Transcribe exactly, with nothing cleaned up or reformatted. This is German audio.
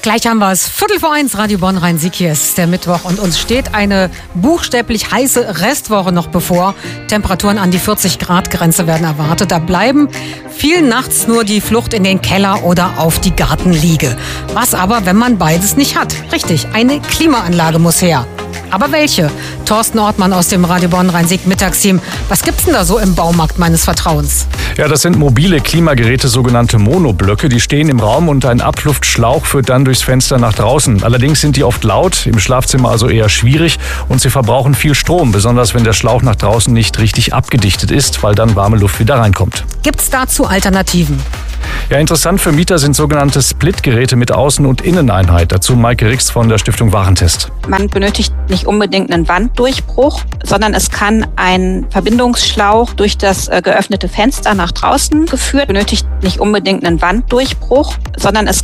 Gleich haben wir es. Viertel vor eins, Radio Bonn Rhein-Sieg. Hier ist der Mittwoch und uns steht eine buchstäblich heiße Restwoche noch bevor. Temperaturen an die vierzig Grad Grenze werden erwartet. Da bleiben viel nachts nur die Flucht in den Keller oder auf die Gartenliege. Was aber, wenn man beides nicht hat? Richtig, eine Klimaanlage muss her. Aber welche? Thorsten Ortmann aus dem Radio Bonn Rhein-Sieg Mittagsteam. Was gibt's denn da so im Baumarkt meines Vertrauens? Ja, das sind mobile Klimageräte, sogenannte Monoblöcke. Die stehen im Raum und ein Abluftschlauch führt dann durchs Fenster nach draußen. Allerdings sind die oft laut, im Schlafzimmer also eher schwierig und sie verbrauchen viel Strom, besonders wenn der Schlauch nach draußen nicht richtig abgedichtet ist, weil dann warme Luft wieder reinkommt. Gibt's dazu Alternativen? Ja, interessant für Mieter sind sogenannte Split-Geräte mit Außen- und Inneneinheit. Dazu Maike Rix von der Stiftung Warentest. Man benötigt nicht unbedingt einen Wanddurchbruch, sondern es kann ein Verbindungsschlauch durch das äh, geöffnete Fenster nach draußen geführt. Benötigt nicht unbedingt einen Wanddurchbruch, sondern es